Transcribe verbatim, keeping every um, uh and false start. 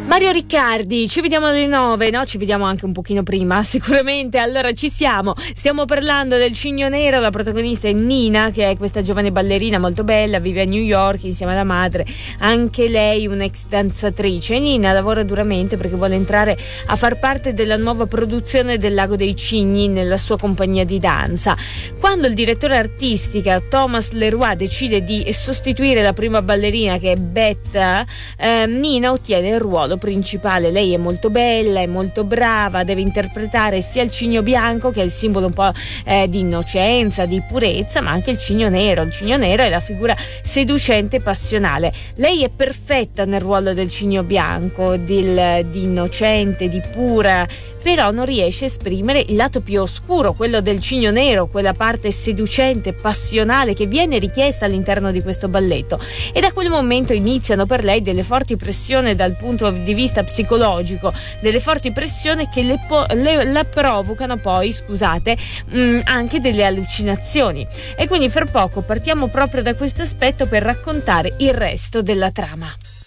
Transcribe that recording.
Mario Riccardi, ci vediamo alle nove, no? Ci vediamo anche un pochino prima, sicuramente. Allora ci siamo, stiamo parlando del Cigno Nero. La protagonista è Nina, che è questa giovane ballerina molto bella, vive a New York insieme alla madre, anche lei un'ex danzatrice. Nina lavora duramente perché vuole entrare a far parte della nuova produzione del Lago dei Cigni nella sua compagnia di danza. Quando il direttore artistica Thomas Leroy decide di sostituire la prima ballerina, che è Beth, eh, Nina ottiene il ruolo principale. Lei è molto bella, è molto brava, deve interpretare sia il cigno bianco, che è il simbolo un po' eh, di innocenza, di purezza, ma anche il cigno nero. Il cigno nero è la figura seducente e passionale. Lei è perfetta nel ruolo del cigno bianco, del, di innocente, di pura, però non riesce a esprimere il lato più oscuro, quello del cigno nero, quella parte seducente, passionale che viene richiesta all'interno di questo balletto. E da quel momento iniziano per lei delle forti pressioni dal punto di vista psicologico, delle forti pressioni che le, po- le la provocano poi, scusate, mh, anche delle allucinazioni. E quindi fra poco partiamo proprio da questo aspetto per raccontare il resto della trama.